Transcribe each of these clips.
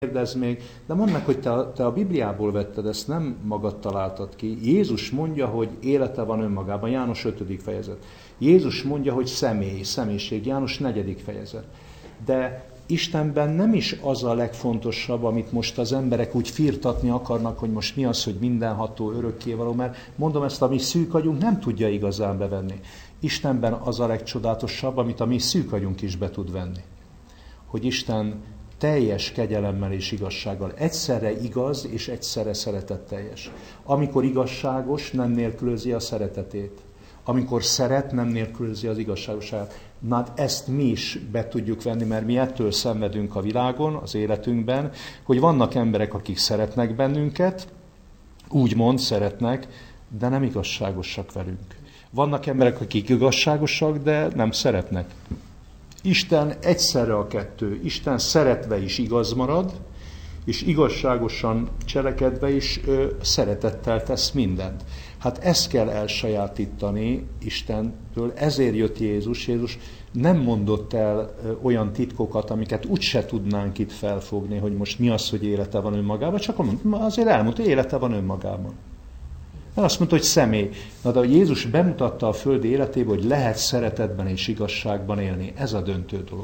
kérdezz még, de mondd meg, hogy te a Bibliából vetted, ezt nem magad találtad ki. Jézus mondja, hogy élete van önmagában, János 5. fejezet. Jézus mondja, hogy személyiség, János 4. fejezet. De Istenben nem is az a legfontosabb, amit most az emberek úgy firtatni akarnak, hogy most mi az, hogy mindenható, örökkévaló, mert mondom, ezt a mi szűk agyunk nem tudja igazán bevenni. Istenben az a legcsodálatosabb, amit a mi szűk agyunk is be tud venni. Hogy Isten teljes kegyelemmel és igazsággal. Egyszerre igaz és egyszerre szeretetteljes. Amikor igazságos, nem nélkülözi a szeretetét. Amikor szeret, nem nélkülözi az igazságosságát. Na, ezt mi is be tudjuk venni, mert mi ettől szenvedünk a világon, az életünkben, hogy vannak emberek, akik szeretnek bennünket, úgymond szeretnek, de nem igazságosak velünk. Vannak emberek, akik igazságosak, de nem szeretnek. Isten egyszerre a kettő. Isten szeretve is igaz marad, és igazságosan cselekedve is szeretettel tesz mindent. Hát ezt kell elsajátítani Istentől, ezért jött Jézus. Jézus nem mondott el olyan titkokat, amiket úgyse tudnánk itt felfogni, hogy most mi az, hogy élete van önmagában, csak azért elmondta, hogy élete van önmagában. Mert azt mondta, hogy személy. Na, de Jézus bemutatta a földi életébe, hogy lehet szeretetben és igazságban élni. Ez a döntő dolog.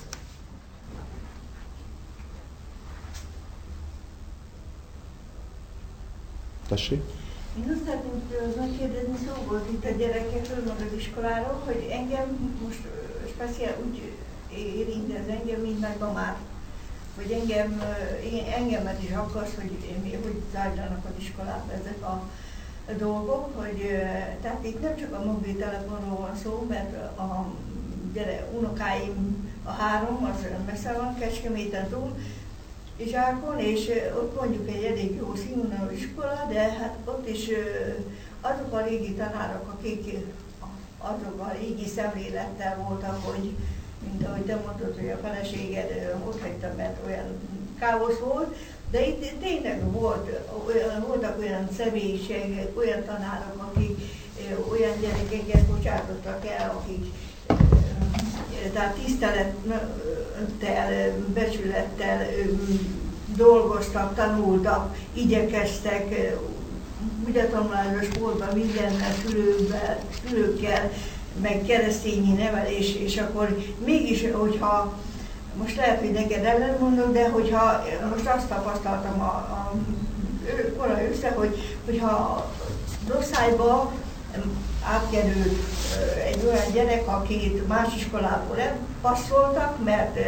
Tessék? Én azt szeretném megkérdezni, szó volt itt a gyerekekről, meg az iskoláról, hogy engem most speciál úgy érint ez engem, mint nagymamát, hogy engemet is akaszt, hogy zajlanak az iskolában ezek a dolgok, hogy tehát itt nem csak a mobiltelefonról van szó, mert a unokáim, a 3, az messze van, Kecskeméten túl, Zsákon, és ott mondjuk egy elég jó színvonalú iskola, de hát ott is azok a régi tanárok, akik azok a régi szemlélettel voltak, hogy mint ahogy te mondtad, hogy a feleséged ott hagyta, mert olyan káosz volt, de itt tényleg voltak olyan személyiségek, olyan tanárok, akik olyan gyerekeket bocsátottak el, akik tehát tisztelettel, becsülettel dolgoztak, tanultak, igyekeztek, úgy a tanulmányos sportban mindennel, szülőkkel, meg keresztényi nevelés, és akkor mégis, hogyha most lehet, hogy neked ellenmondom, de hogyha most azt tapasztaltam a korai össze, hogyha Rosszályba átkerült egy olyan gyerek, akit más iskolából passzoltak, mert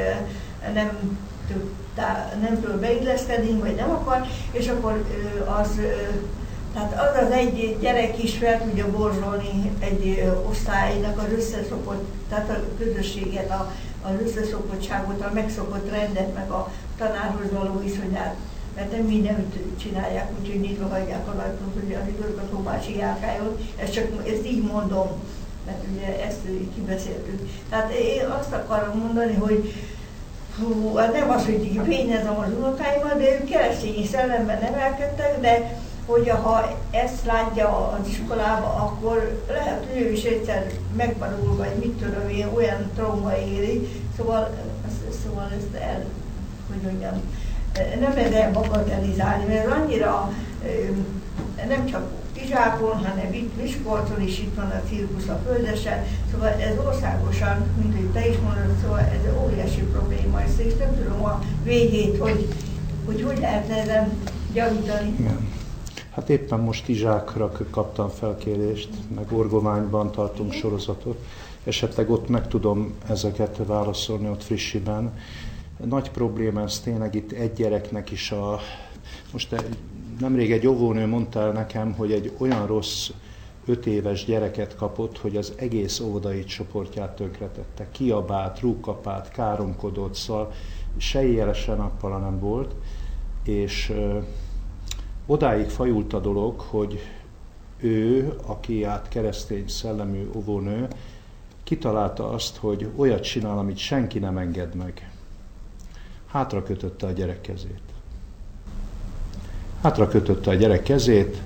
nem tud beilleszkedni, vagy nem akar, és akkor tehát az egy gyerek is fel tudja borzolni egy osztálynak az összeszokott, tehát a közösséget, az összeszokottságot, a megszokott rendet, meg a tanárhoz való viszonyát. Mert nem mindent csinálják, úgyhogy nyitva hagyják az ajtót, hogy az igazgató bácsi járkáljon. Ezt így mondom, mert ugye ezt kibeszéltük. Tehát én azt akarom mondani, hogy nem az, hogy fényezem az unokáimat, de ők keresztényi szellemben nevelkedtek, de hogy ha ezt látja az iskolába, akkor lehet, hogy ő is egyszer megbanul, vagy mit tudom én, olyan trauma éri. Szóval ezt hogy mondjam, nem lehet elbagatelizálni, mert annyira nem csak Izsákon, hanem itt Miskolcon is itt van a cirkusz a Földesen, szóval ez országosan, mint hogy te is mondod, szóval ez óriási probléma, és nem tudom a végét, hogy lehetne ezen gyarítani. Igen. Hát éppen most Izsákra kaptam felkérést, meg Orgoványban tartunk sorozatot, esetleg ott meg tudom ezeket válaszolni ott frissiben. Nagy probléma ez tényleg itt egy gyereknek is most nemrég egy óvónő mondta el nekem, hogy egy olyan rossz 5 éves gyereket kapott, hogy az egész óvodai csoportját tönkretette. Kiabált, rúgkapált, káromkodott, szóval se éjjel, se nappala nem volt, és odáig fajult a dolog, hogy ő, aki át keresztény szellemű óvónő, kitalálta azt, hogy olyat csinál, amit senki nem enged meg. Hátra kötötte a gyerek kezét. Hátra kötötte a gyerek kezét,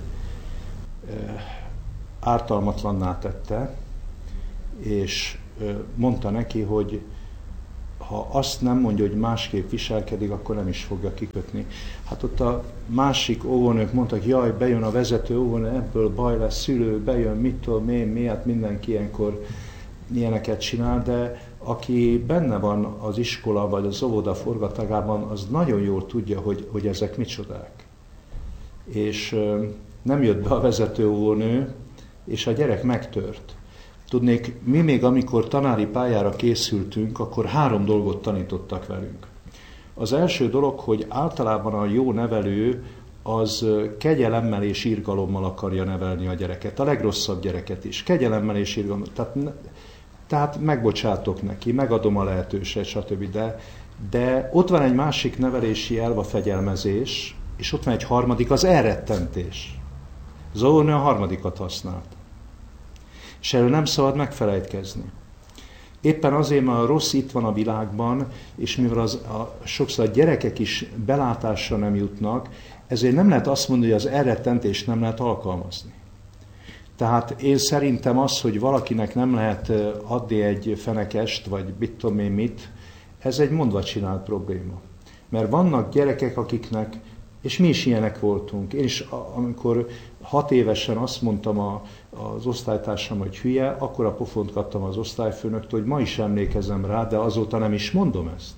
ártalmatlanná tette, és mondta neki, hogy ha azt nem mondja, hogy másképp viselkedik, akkor nem is fogja kikötni. Hát ott a másik óvónők mondtak, jaj, bejön a vezető óvónő, ebből baj lesz, szülő, bejön, mit tudom én, miért mindenki ilyenkor ilyeneket csinál, de aki benne van az iskola vagy az óvoda forgatagában, az nagyon jól tudja, hogy ezek micsodák. És nem jött be a vezető óvónő, és a gyerek megtört. Tudnék, mi még amikor tanári pályára készültünk, akkor 3 dolgot tanítottak velünk. Az első dolog, hogy általában a jó nevelő az kegyelemmel és irgalommal akarja nevelni a gyereket, a legrosszabb gyereket is. Kegyelemmel és irgalommal. Tehát megbocsátok neki, megadom a lehetőséget, stb. De ott van egy másik nevelési elv, a fegyelmezés, és ott van egy harmadik, az elrettentés. Az óvónő a harmadikat használt. És erről nem szabad megfelejtkezni. Éppen azért, mert a rossz itt van a világban, és mivel sokszor a gyerekek is belátásra nem jutnak, ezért nem lehet azt mondani, hogy az elrettentést nem lehet alkalmazni. Tehát én szerintem az, hogy valakinek nem lehet adni egy fenekest, vagy mit tudom én mit, ez egy mondva csinált probléma. Mert vannak gyerekek, akiknek, és mi is ilyenek voltunk. Én is, amikor 6 évesen azt mondtam az osztálytársam, hogy hülye, akkor a pofont kaptam az osztályfőnöktől, hogy ma is emlékezem rá, de azóta nem is mondom ezt.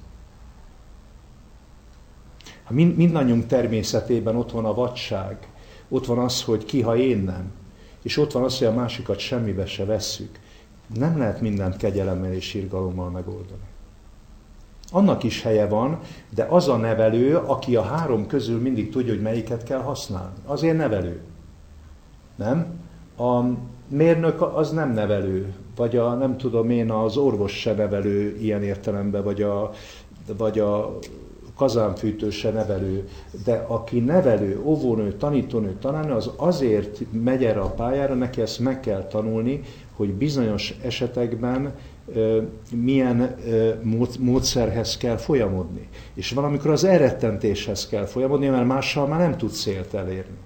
Mindannyiunk természetében ott van a vadság, ott van az, hogy ki, ha én nem. És ott van az, hogy a másikat semmibe se vesszük. Nem lehet mindent kegyelemmel és irgalommal megoldani. Annak is helye van, de az a nevelő, aki a 3 közül mindig tudja, hogy melyiket kell használni. Azért nevelő. Nem? A mérnök az nem nevelő, vagy nem tudom én, az orvos se nevelő ilyen értelemben, vagy a kazánfűtő se nevelő, de aki nevelő, óvónő, tanítónő, tanárnő, az azért megy erre a pályára, neki ezt meg kell tanulni, hogy bizonyos esetekben milyen módszerhez kell folyamodni. És valamikor az elrettentéshez kell folyamodni, mert mással már nem tud célt elérni.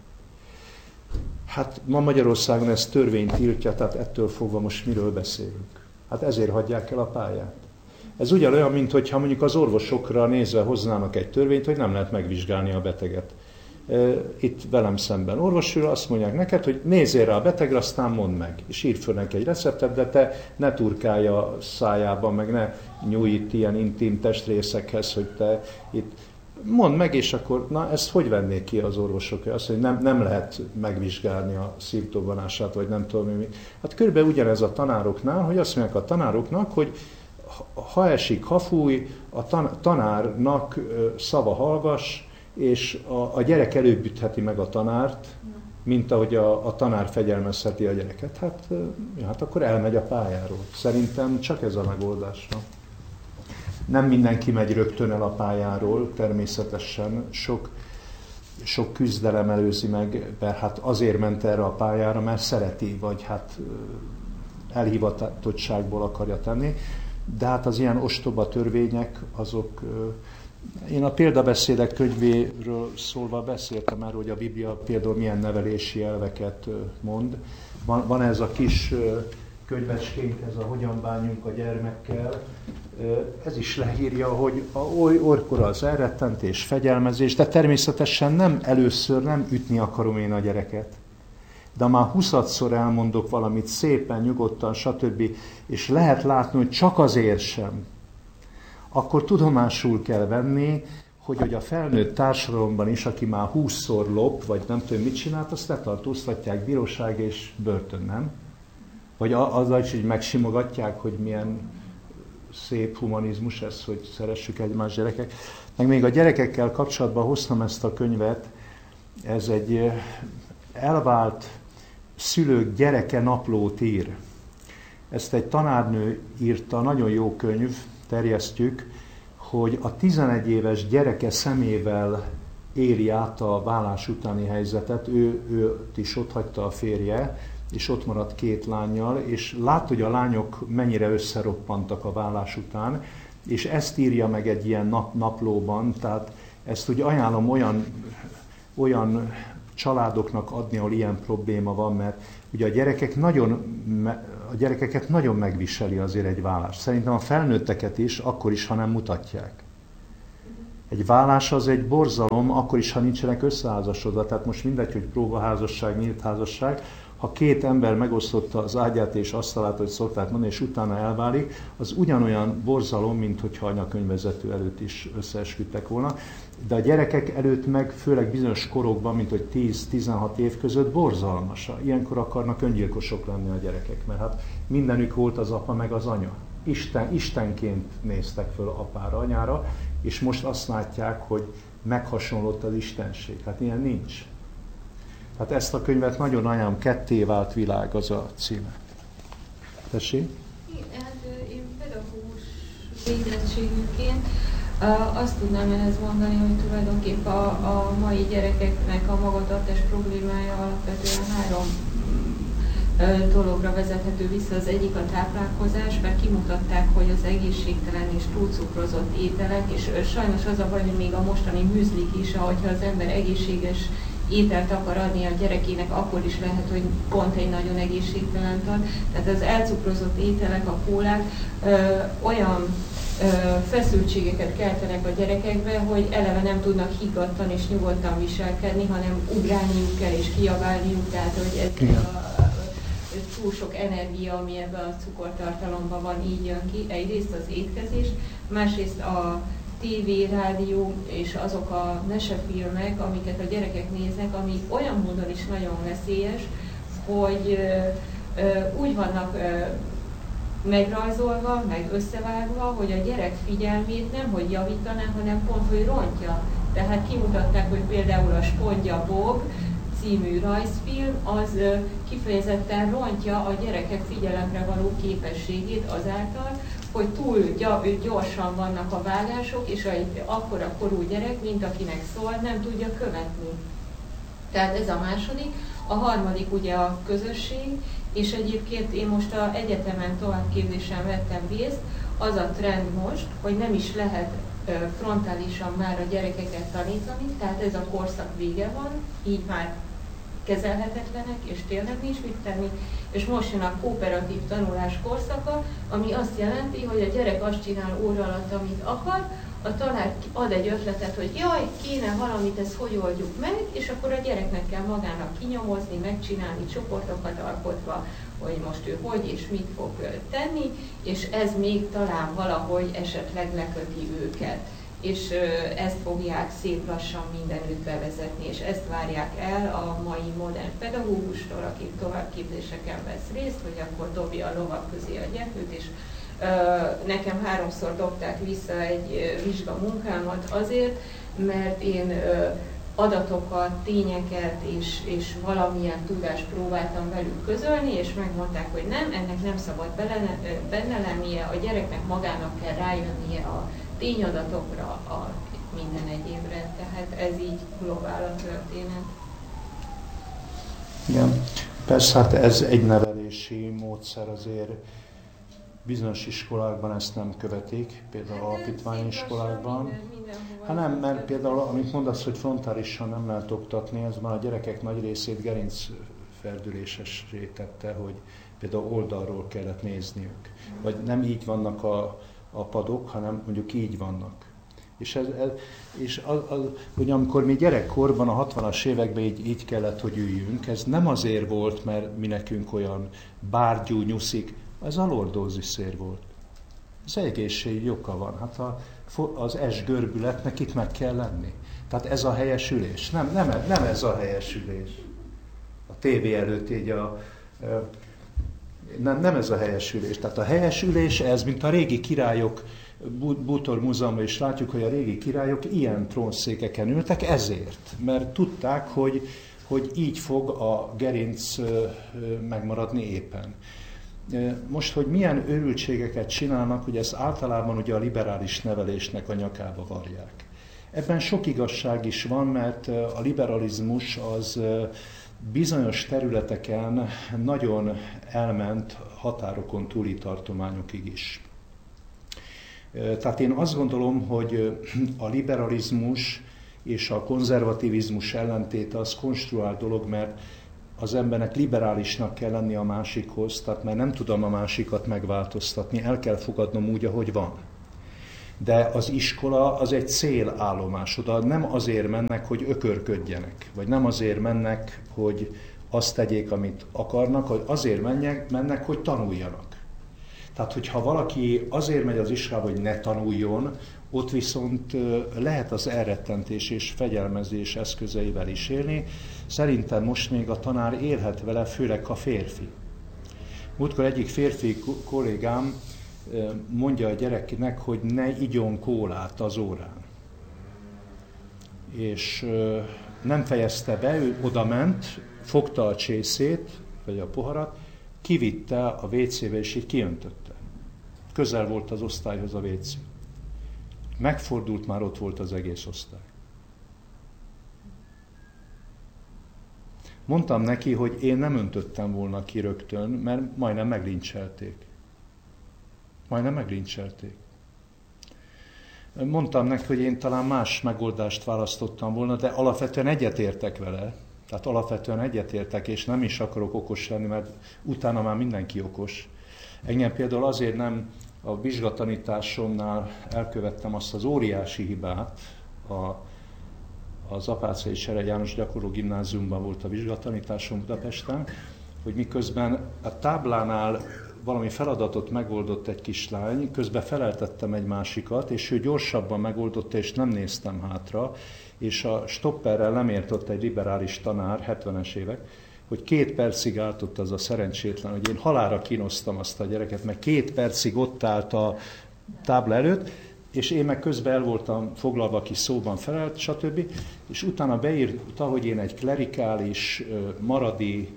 Hát ma Magyarországon ez törvény tiltja, tehát ettől fogva most miről beszélünk? Hát ezért hagyják el a pályát. Ez ugyanolyan, mint hogyha mondjuk az orvosokra nézve hoznának egy törvényt, hogy nem lehet megvizsgálni a beteget. Itt velem szemben orvosról azt mondják neked, hogy nézzél rá a betegre, aztán mondd meg. És írd föl neki egy receptet, de te ne turkálj a szájában, meg ne nyújj itt ilyen intim testrészekhez, hogy te itt mondd meg, és akkor, na ezt hogy vennék ki az orvosok? Azt, hogy nem lehet megvizsgálni a szívdobbanását, vagy nem tudom mi. Hát körülbelül ugyanez a tanároknál, hogy azt mondják a tanároknak, hogy ha esik, ha fúj, a tanárnak szava hallgass, és a gyerek előbb ütheti meg a tanárt, mint ahogy a tanár fegyelmezheti a gyereket. Hát akkor elmegy a pályáról. Szerintem csak ez a megoldásra. Nem mindenki megy rögtön el a pályáról, természetesen sok küzdelem előzi meg, mert hát azért ment erre a pályára, mert szereti, vagy hát elhivatottságból akarja tenni. De hát az ilyen ostoba törvények, azok... Én a példabeszédek könyvéről szólva beszéltem már, hogy a Biblia például milyen nevelési elveket mond. Van ez a kis könyvecskénk, ez a Hogyan bánjunk a gyermekkel. Ez is leírja, hogy olykor az elrettentés, fegyelmezés, de természetesen először nem ütni akarom én a gyereket. De már 20-szor elmondok valamit szépen, nyugodtan, stb. És lehet látni, hogy csak azért sem. Akkor tudomásul kell venni, hogy a felnőtt társadalomban is, aki már 20-szor lop, vagy nem tudom mit csinált, azt letartóztatják bíróság és börtön, nem? Vagy azzal is, hogy megsimogatják, hogy milyen szép humanizmus ez, hogy szeressük egymás gyerekek. Meg még a gyerekekkel kapcsolatban hoztam ezt a könyvet, ez egy elvált szülők gyereke naplót ír. Ezt egy tanárnő írta, nagyon jó könyv, terjesztjük, hogy a 11 éves gyereke szemével éli át a vállás utáni helyzetet, őt is ott hagyta a férje, és ott maradt 2 lánnyal, és lát, hogy a lányok mennyire összeroppantak a vállás után, és ezt írja meg egy ilyen naplóban, tehát ezt úgy ajánlom olyan családoknak adni, ahol ilyen probléma van, mert ugye a gyerekeket nagyon megviseli azért egy vállás. Szerintem a felnőtteket is, akkor is, ha nem mutatják. Egy vállás az egy borzalom, akkor is, ha nincsenek összeházasodva. Tehát most mindegy, hogy próbaházasság, nyílt házasság, ha két ember megosztotta az ágyát és asztalát, hogy szokták mondani, és utána elválik, az ugyanolyan borzalom, mint hogyha anyakönyvvezető előtt is összeesküdtek volna. De a gyerekek előtt meg, főleg bizonyos korokban, mint hogy 10-16 év között borzalmas. Ilyenkor akarnak öngyilkosok lenni a gyerekek, mert hát mindenük volt az apa meg az anya. Istenként néztek föl apára, anyára, és most azt látják, hogy meghasonlott az istenség. Hát ilyen nincs. Hát ezt a könyvet nagyon ajánlom, Ketté vált világ az a címe. Tessék? Én pedagógus végzettségűként azt tudnám ehhez mondani, hogy tulajdonképpen a mai gyerekeknek a magatartás problémája alapvetően 3 dologra vezethető vissza. Az egyik a táplálkozás, mert kimutatták, hogy az egészségtelen és túlcukrozott ételek, és sajnos az a baj, hogy még a mostani műzlik is, ahogyha az ember egészséges ételt akar adni a gyerekének, akkor is lehet, hogy pont egy nagyon egészségtelent ad. Tehát az elcukrozott ételek, a kólák olyan feszültségeket keltenek a gyerekekbe, hogy eleve nem tudnak higgadtan és nyugodtan viselkedni, hanem ugrálniuk kell és kiabálniuk, tehát hogy ez túl sok energia, ami ebben a cukortartalomban van, így jön ki. Egyrészt az étkezés, másrészt a tévé, rádió és azok a mesefilmek, amiket a gyerekek néznek, ami olyan módon is nagyon veszélyes, hogy úgy vannak megrajzolva, meg összevágva, hogy a gyerek figyelmét nem hogy javítaná, hanem pont, hogy rontja. Tehát kimutatták, hogy például a Spondja Bob című rajzfilm, az kifejezetten rontja a gyerekek figyelemre való képességét azáltal, hogy túl gyorsan vannak a vágások, és akkora korú gyerek, mint akinek szól, nem tudja követni. Tehát ez a második. A harmadik ugye a közösség, és egyébként én most az egyetemen továbbképzésen vettem részt, az a trend most, hogy nem is lehet frontálisan már a gyerekeket tanítani, tehát ez a korszak vége van, így már kezelhetetlenek, és tényleg nincs mit tenni, és most jön a kooperatív tanulás korszaka, ami azt jelenti, hogy a gyerek azt csinál óra alatt, amit akar, a tanár ad egy ötletet, hogy jaj, kéne valamit, ezt hogy oldjuk meg, és akkor a gyereknek kell magának kinyomozni, megcsinálni, csoportokat alkotva, hogy most ő hogy és mit fog tenni, és ez még talán valahogy esetleg leköti őket. És ezt fogják szép lassan mindenütt bevezetni, és ezt várják el a mai modern pedagógustól, aki továbbképzéseken vesz részt, hogy akkor dobja a lovak közé a gyepőt, és nekem 3-szor dobták vissza egy vizsgamunkámat azért, mert én adatokat, tényeket és valamilyen tudást próbáltam velük közölni, és megmondták, hogy nem, ennek nem szabad benne lennie, a gyereknek magának kell rájönnie a tényadatokra, a minden egyébre, tehát ez így globál a történet. Igen, persze hát ez egy nevelési módszer, azért bizonyos iskolákban ezt nem követik, például alapítványi iskolákban. Hát nem, mert például amit mondasz, hogy frontálisan nem lehet oktatni, ez már a gyerekek nagy részét gerincferdülésessé tette, hogy például oldalról kellett nézniük. Vagy nem így vannak a padok, hanem mondjuk így vannak. És hogy amikor mi gyerekkorban, a 60-as években így kellett, hogy üljünk, ez nem azért volt, mert mi nekünk olyan bárgyú, nyuszik, ez a lordóziszér volt. Ez egészségi oka van. Hát az S-görbületnek itt meg kell lenni. Tehát ez a helyes ülés. Nem ez a helyes ülés. A tévé előtt így nem ez a helyes ülés. Tehát a helyes ülés ez, mint a régi királyok, Bútor Múzeumban is látjuk, hogy a régi királyok ilyen trónszékeken ültek ezért. Mert tudták, hogy így fog a gerinc megmaradni éppen. Most, hogy milyen őrültségeket csinálnak, hogy ezt általában ugye a liberális nevelésnek a nyakába varják. Ebben sok igazság is van, mert a liberalizmus az bizonyos területeken nagyon elment határokon túli tartományokig is. Tehát én azt gondolom, hogy a liberalizmus és a konzervativizmus ellentéte az konstruált dolog, mert az embernek liberálisnak kell lenni a másikhoz, tehát mert nem tudom a másikat megváltoztatni, el kell fogadnom úgy, ahogy van. De az iskola az egy célállomás, oda nem azért mennek, hogy ökörködjenek, vagy nem azért mennek, hogy azt tegyék, amit akarnak, hogy azért mennek, hogy tanuljanak. Tehát, hogyha valaki azért megy az iskolába, hogy ne tanuljon, ott viszont lehet az elrettentés és fegyelmezés eszközeivel is élni. Szerintem most még a tanár élhet vele, főleg a férfi. Múltkor egyik férfi kollégám mondja a gyereknek, hogy ne igyon kólát az órán. És nem fejezte be, ő odament, fogta a csészét, vagy a poharat, kivitte a WC-be, és így kiöntötte. Közel volt az osztályhoz a WC. Megfordult, már ott volt az egész osztály. Mondtam neki, hogy én nem öntöttem volna ki rögtön, mert majdnem meglincselték. Mondtam neki, hogy én talán más megoldást választottam volna, de alapvetően egyetértek vele. Tehát alapvetően egyetértek, és nem is akarok okos lenni, mert utána már mindenki okos. Engem például azért nem a vizsgatanításomnál elkövettem azt az óriási hibát, az Apáczai Seregy János Gyakorló Gimnáziumban volt a vizsgatanításom Budapesten, hogy miközben a táblánál valami feladatot megoldott egy kislány, közben feleltettem egy másikat, és ő gyorsabban megoldotta, és nem néztem hátra, és a stopperrel nem ért ott egy liberális tanár, 70-es évek, hogy 2 percig állt ott az a szerencsétlen, hogy én halálra kínoztam azt a gyereket, mert 2 percig ott állt a tábla előtt, és én meg közben el voltam foglalva, aki szóban felelt, stb. És utána beírta, hogy én egy klerikális, maradi,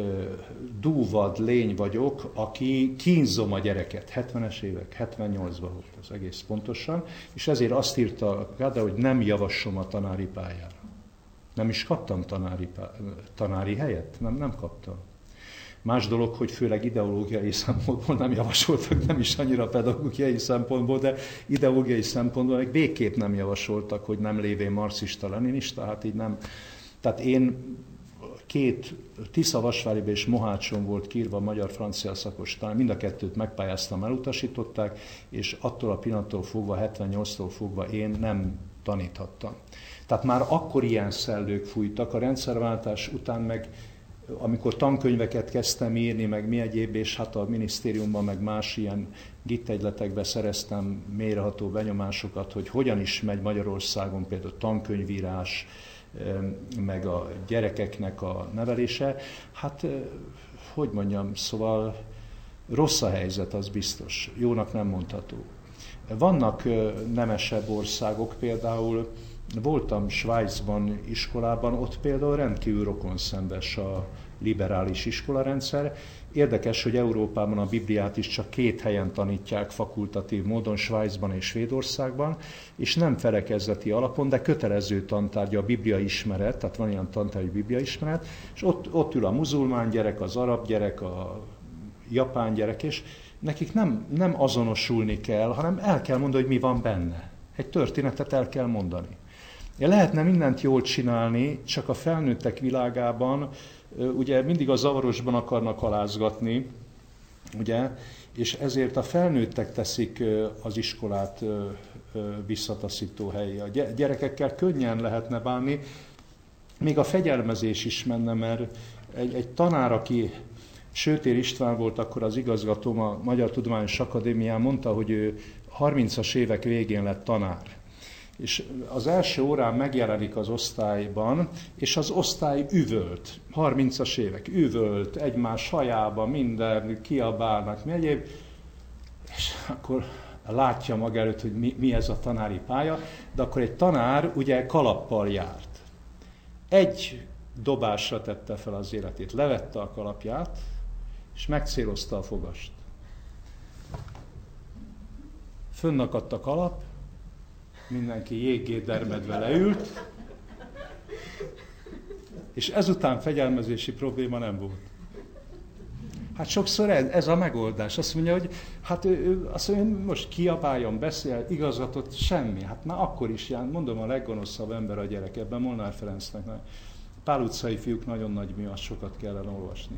dúvad lény vagyok, aki kínzom a gyereket. 70-es évek, 78-ban volt az egész pontosan, és ezért azt írta Gáda, hogy nem javaslom a tanári pályára. Nem is kaptam tanári helyet, nem kaptam. Más dolog, hogy főleg ideológiai szempontból nem javasoltak, nem is annyira pedagógiai szempontból, de ideológiai szempontból meg végképp nem javasoltak, hogy nem lévén marxista-leninista, hát így nem. Tehát én 2 Tiszavasváriban és Mohácson volt kiírva magyar-francia szakos tanár, mind a 2-t megpályáztam, elutasították, és attól a pillanattól fogva, 78-tól fogva én nem taníthattam. Tehát már akkor ilyen szellők fújtak, a rendszerváltás után meg, amikor tankönyveket kezdtem írni, meg mi egyéb, és hát a minisztériumban, meg más ilyen gittegyletekbe szereztem mélyreható benyomásokat, hogy hogyan is megy Magyarországon például tankönyvírás, meg a gyerekeknek a nevelése. Hát, hogy mondjam, szóval rossz a helyzet, az biztos. Jónak nem mondható. Vannak nemesebb országok, például voltam Svájcban iskolában, ott például rendkívül rokonszenves a liberális iskolarendszer. Érdekes, hogy Európában a Bibliát is csak 2 helyen tanítják fakultatív módon, Svájcban és Svédországban, és nem felekezeti alapon, de kötelező tantárgya a Biblia ismeret, tehát van ilyen tantárgy, hogy Biblia ismeret, és ott ül a muzulmán gyerek, az arab gyerek, a japán gyerek, és nekik nem azonosulni kell, hanem el kell mondani, hogy mi van benne. Egy történetet el kell mondani. Lehetne mindent jól csinálni, csak a felnőttek világában ugye mindig a zavarosban akarnak alázgatni, ugye, és ezért a felnőttek teszik az iskolát visszataszító helyé. A gyerekekkel könnyen lehetne bánni, még a fegyelmezés is menne, mert egy tanár, aki Sötér István volt akkor az igazgatóm a Magyar Tudományos Akadémián, mondta, hogy ő 30-as évek végén lett tanár. És az első órán megjelenik az osztályban, és az osztály üvölt, 30-as évek, üvölt, egymás hajába, minden, kiabálnak, mi egyéb, és akkor látja maga előtt, hogy mi ez a tanári pálya, de akkor egy tanár ugye kalappal járt. Egy dobásra tette fel az életét, levette a kalapját, és megcélozta a fogast. Fönnakadt a kalap, mindenki jéggé dermedve leült, és ezután fegyelmezési probléma nem volt. Hát sokszor ez a megoldás. Azt mondja, hogy hát ő azt mondja, hogy most kiabáljon, beszél, igazgatott, semmi. Hát már akkor is jár. Mondom, a leggonoszabb ember a gyerek. Ebben Molnár Ferencnek. Pál utcai fiúk nagyon nagy mű, azt sokat kellene olvasni.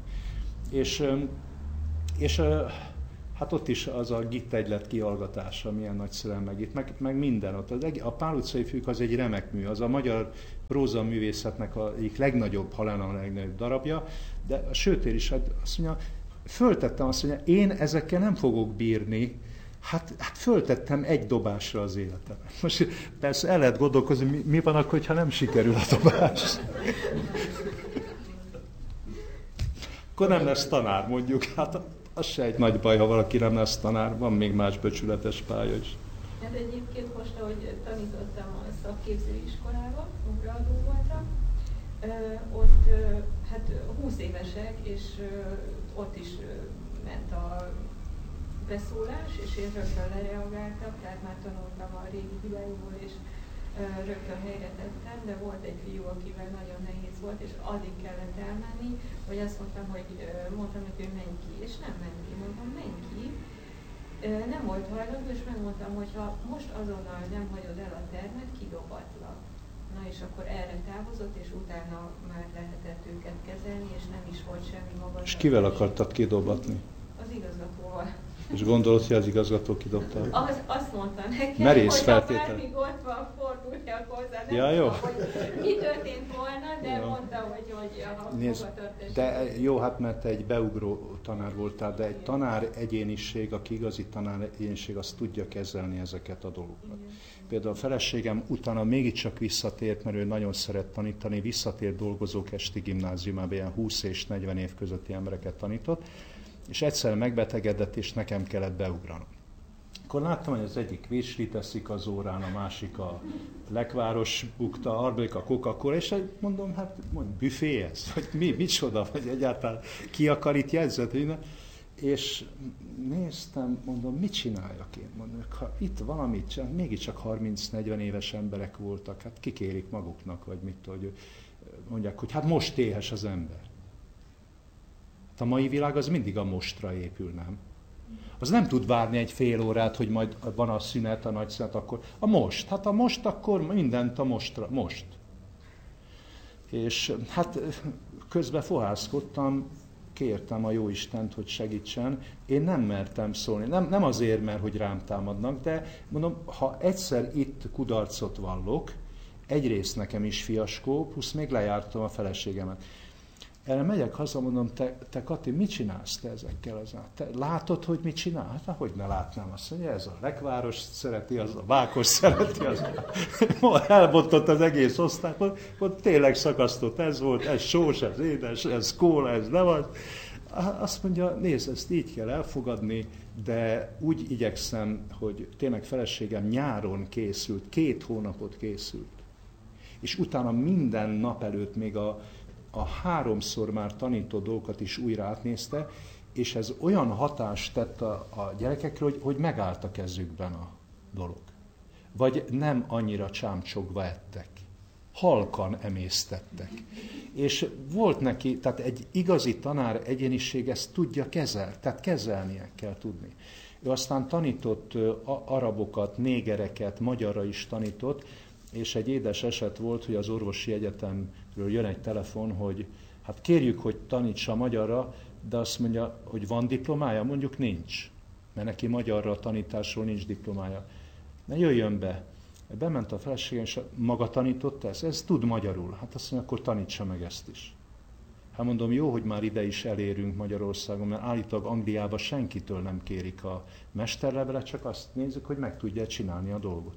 És hát ott is az a Gitt egylet kihallgatása milyen nagyszerűen meg minden ott. A Pál utcai fiúk az egy remek mű, az a magyar próza művészetnek egyik legnagyobb, halálna a legnagyobb darabja, de a Sőtér is azt mondja, föltettem azt mondja, én ezekkel nem fogok bírni, hát föltettem egy dobásra az életemet. Most persze el lehet gondolkozni, mi van akkor, ha nem sikerül a dobás. Akkor nem lesz tanár, mondjuk, hát az se egy nagy baj, ha valaki nem lesz tanár, van még más becsületes pálya is. Hát egyébként most, ahogy tanítottam a szakképzőiskolában, ugraadó voltam, ott hát 20 évesek, és ott is ment a beszólás, és én rögtön lereagáltam, tehát már tanultam a régi világból, és rögtön helyre tettem, de volt egy fiú, akivel nagyon nehéz volt, és addig kellett elmenni, hogy azt mondtam, hogy mondtam neki, hogy menj ki, és nem ment ki, mondtam, menj ki. Nem volt hajlandó, és megmondtam, hogy ha most azonnal nem hagyod el a termet, kidobatlak. Na és akkor erre távozott, és utána már lehetett őket kezelni, és nem is volt semmi magas. És kivel akartad kidobatni? Az igazgatóval. És gondolod, hogy az igazgató kidobta? Azt mondta nekem, merész hogy ha bármíg ott van, forduljak hozzá. Nem ja, jó. tudom, hogy mi történt volna, de ja. Mondta, hogy ha fogadott. De jó, hát mert te egy beugró tanár voltál, de egy tanár egyéniség, aki igazi tanár egyéniség, az tudja kezelni ezeket a dolgokat. Igen. Például a feleségem utána mégiscsak visszatért, mert ő nagyon szeret tanítani, visszatért Dolgozók Esti Gimnáziumában, ilyen 20 és 40 év közötti embereket tanított, és egyszer megbetegedett, és nekem kellett beugranom. Akkor láttam, hogy az egyik vésli teszik az órán, a másik a lekváros bukta, a harmadik a Coca-Cola, és mondom, hát büfé ez? Vagy micsoda? Vagy egyáltalán ki akar itt jegyzetni? És néztem, mondom, mit csináljak én? Mondom, ha itt valamit csinál, mégiscsak 30-40 éves emberek voltak, hát kikérik maguknak, vagy mit hogy mondják, hogy hát most éhes az ember. A mai világ az mindig a mostra épül, nem? Az nem tud várni egy fél órát, hogy majd van a szünet, a nagy szünet, akkor a most. Hát a most, akkor mindent a mostra, most. És hát közben fohászkodtam, kértem a Jóistent, hogy segítsen. Én nem mertem szólni. Nem azért, mert hogy rám támadnak, de mondom, ha egyszer itt kudarcot vallok, egyrészt nekem is fiaskó, plusz még lejártam a feleségemet. Erre megyek haza, mondom, te Kati, mit csinálsz te ezekkel? Te látod, hogy mit csinál? Hát hogy ne látnám, azt mondja, ez a lekváros szereti, az a vákos szereti, az elbontott az egész osztályt, tényleg szakasztott, ez volt, ez sós, ez édes, ez kóla, ez nem az. Azt mondja, nézd, ezt így kell elfogadni, de úgy igyekszem, hogy tényleg feleségem nyáron készült, 2 hónapot készült. És utána minden nap előtt még a 3-szor már tanított dolgokat is újra átnézte, és ez olyan hatást tett a gyerekekre, hogy megállt a kezükben a dolog. Vagy nem annyira csámcsogva ettek. Halkan emésztettek. És volt neki, tehát egy igazi tanár egyéniség ezt tudja kezelni, tehát kezelnie kell tudni. Ő aztán tanított arabokat, négereket, magyarra is tanított, és egy édes eset volt, hogy az orvosi egyetemről jön egy telefon, hogy hát kérjük, hogy tanítsa magyarra, de azt mondja, hogy van diplomája, mondjuk nincs, mert neki magyarra a tanításról nincs diplomája. Ne jöjjön be. Bement a feleségem, és maga tanította ezt? Ez tud magyarul. Hát azt mondja, akkor tanítsa meg ezt is. Hát mondom, jó, hogy már ide is elérünk Magyarországon, mert állítólag Angliában senkitől nem kérik a mesterlevelet, csak azt nézzük, hogy meg tudja csinálni a dolgot.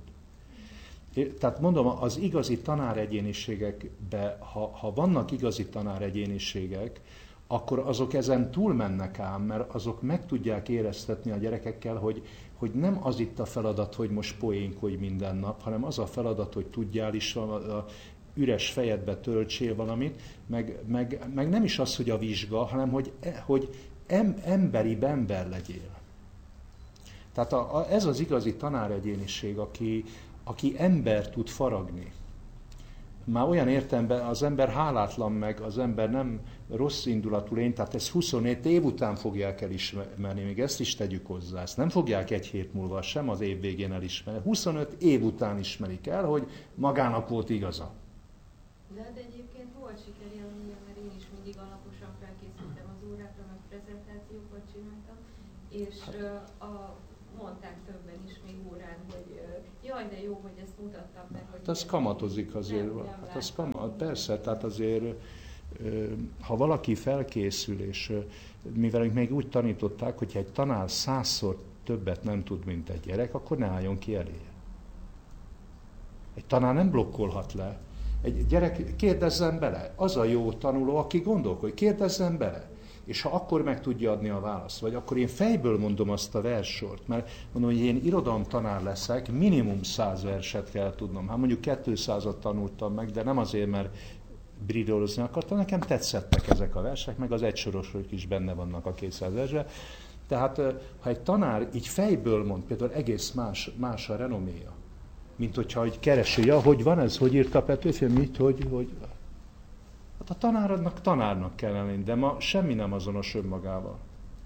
Tehát mondom, az igazi tanáregyéniségekben, ha vannak igazi tanáregyéniségek, akkor azok ezen túlmennek ám, mert azok meg tudják éreztetni a gyerekekkel, hogy nem az itt a feladat, hogy most poénkodj minden nap, hanem az a feladat, hogy tudjál is a üres fejedbe töltsél valamit, meg nem is az, hogy a vizsga, hanem hogy emberibb ember legyél. Tehát ez az igazi tanáregyéniség, aki ember tud faragni. már olyan értelemben az ember hálátlan meg, az ember nem rossz indulatú lény, tehát ezt 27 év után fogják elismerni, még ezt is tegyük hozzá. Ezt nem fogják egy hét múlva, sem az év végén elismerni. 25 év után ismerik el, hogy magának volt igaza. De hát egyébként volt sikerélményem, mert én is mindig alaposan felkészültem az órákra, meg prezentációkat csináltam, és mondták többen is még órán, hogy jaj, de jó, hogy ezt mutattam meg. Hogy hát az kamatozik azért. Persze, tehát azért, ha valaki felkészül, és mivel még úgy tanították, hogyha egy tanár 100-szor többet nem tud, mint egy gyerek, akkor ne álljon ki eléje. Egy tanár nem blokkolhat le. Egy gyerek kérdezzen bele. Az a jó tanuló, aki gondolkodik, kérdezzen bele. És ha akkor meg tudja adni a választ, vagy akkor én fejből mondom azt a verssort, mert mondom, hogy én irodalomtanár leszek, minimum 100 verset kell tudnom. Hát mondjuk 200-at tanultam meg, de nem azért, mert bridolozni akartam, nekem tetszettek ezek a versek, meg az egysorosok is benne vannak a 200 versben. Tehát ha egy tanár így fejből mond, például egész más a renoméja, mint hogyha így keresi, ja, hogy van ez, hogy írta Petőfi, mit, hogy... Hát a tanárnak kell lenni, de ma semmi nem azonos önmagával.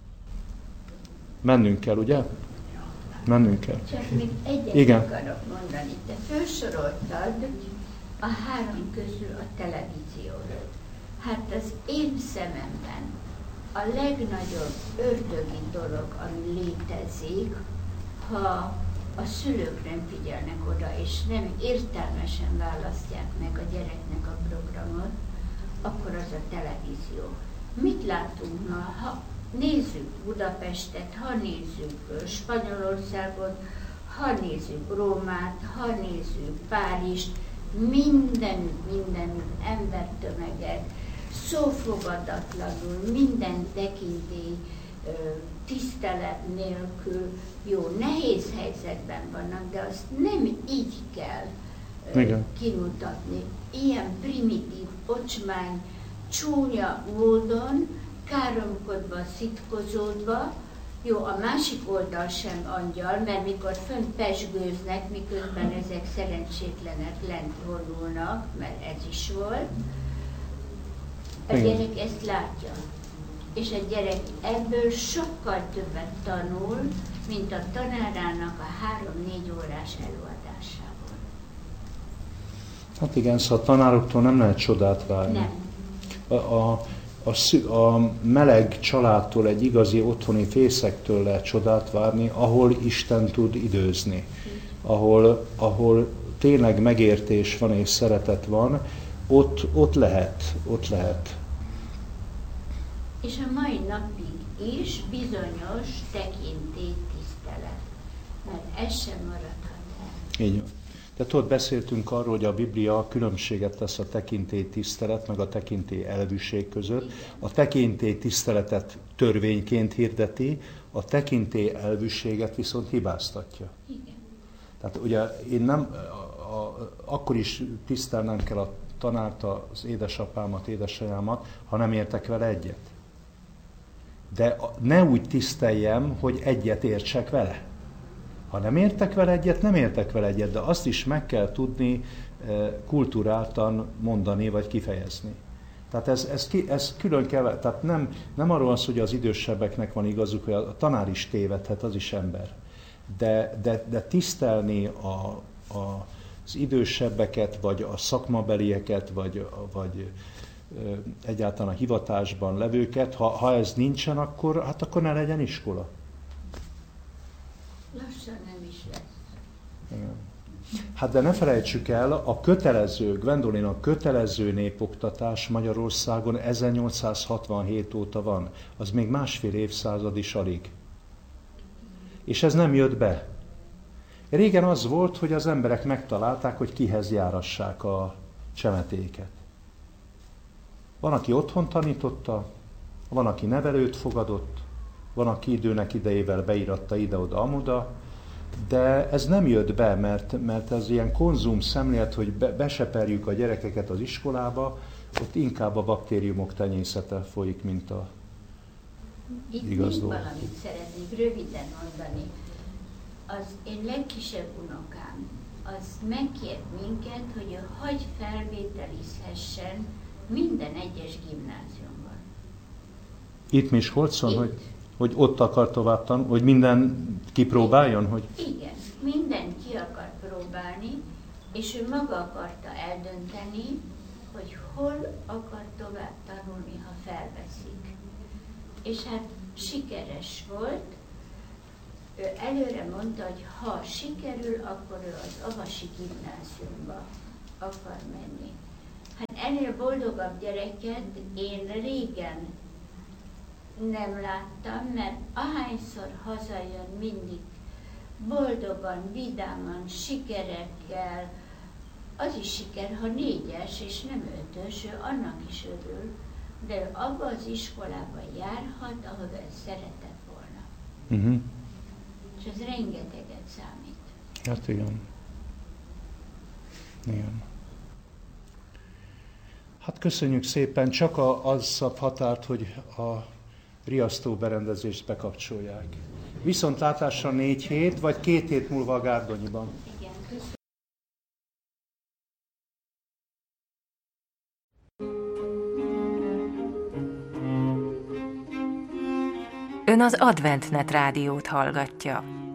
Mennünk kell, ugye? Mennünk kell. Csak még egyet akarok mondani. Te felsoroltad a három közül a televíziót. Hát az én szememben a legnagyobb ördögi dolog, ami létezik, ha a szülők nem figyelnek oda, és nem értelmesen választják meg a gyereknek a programot, akkor az a televízió. Mit látunk ma? Ha nézzük Budapestet, ha nézzük Spanyolországot, ha nézzük Rómát, ha nézzük Párizst, minden embertömegek, szófogadatlanul, minden tekintély, tisztelet nélkül, jó, nehéz helyzetben vannak, de azt nem így kell kimutatni. Ilyen primitív, ocsmány, csúnya módon, káromkodva, szitkozódva, jó, a másik oldal sem angyal, mert mikor fönt pezsgőznek, miközben ezek szerencsétlenek lent vonulnak, mert ez is volt, a gyerek ezt látja. És a gyerek ebből sokkal többet tanul, mint a tanárának a 3-4 órás előadásából. Hát igen, szóval a tanároktól nem lehet csodát várni. Nem. A meleg családtól, egy igazi otthoni fészektől lehet csodát várni, ahol Isten tud időzni. Ahol tényleg megértés van és szeretet van, ott lehet. És a mai napig is bizonyos tekintélytisztelet, mert ez sem maradhat el. Így van. De tudod, beszéltünk arról, hogy a Biblia különbséget tesz a tekintélytisztelet meg a tekintély elvűség között. A tekintélytiszteletet törvényként hirdeti, a tekintély elvűséget viszont hibáztatja. Igen. Tehát ugye én nem, akkor is tisztelnem kell a tanárt, az édesapámat, édesanyámat, ha nem értek vele egyet. De ne úgy tiszteljem, hogy egyet értsek vele. Ha nem értek vele egyet, nem értek vele egyet, de azt is meg kell tudni kulturáltan mondani, vagy kifejezni. Tehát ez külön kell, tehát nem arról van szó, hogy az idősebbeknek van igazuk, hogy a tanár is tévedhet, az is ember. De tisztelni az idősebbeket, vagy a szakmabelieket, vagy egyáltalán a hivatásban levőket, ha ez nincsen, akkor ne legyen iskola. Lassan nem is lesz. Igen. Hát de ne felejtsük el, a kötelező népoktatás Magyarországon 1867 óta van. Az még 1,5 évszázad is alig. És ez nem jött be. Régen az volt, hogy az emberek megtalálták, hogy kihez járassák a csemetéket. Van, aki otthon tanította, van, aki nevelőt fogadott, van, aki időnek idejével beíratta ide-oda, amoda, de ez nem jött be, mert ez ilyen konzum szemlélet, hogy beseperjük a gyerekeket az iskolába, ott inkább a baktériumok tenyészete folyik, mint a igaz dolog. Itt még valamit szeretnék röviden mondani. Az én legkisebb unokám, az megkért minket, hogy ő hagy felvételizhessen minden egyes gimnáziumban. Itt Miskolcon, hogy ott akar tovább tanulni, hogy minden kipróbáljon? Hogy... Igen, mindent ki akar próbálni, és ő maga akarta eldönteni, hogy hol akar tovább tanulni, ha felveszik. És hát sikeres volt. Ő előre mondta, hogy ha sikerül, akkor ő az Avasi gimnáziumba akar menni. Hát ennél boldogabb gyereket én régen nem láttam, mert ahányszor hazajön, mindig boldogan, vidáman, sikerekkel. Az is siker, ha 4-es és nem 5-ös, ő annak is örül, de ő abba az iskolába járhat, ahol szeretett volna. És ez rengeteget számít. Hát igen. Igen. Hát köszönjük szépen, csak az szab határt, hogy a riasztó berendezést bekapcsolják. Viszontlátásra 4 hét, vagy 2 hét múlva a Gárdonyiban. Igen, köszönöm. Ön az Adventnet rádiót hallgatja.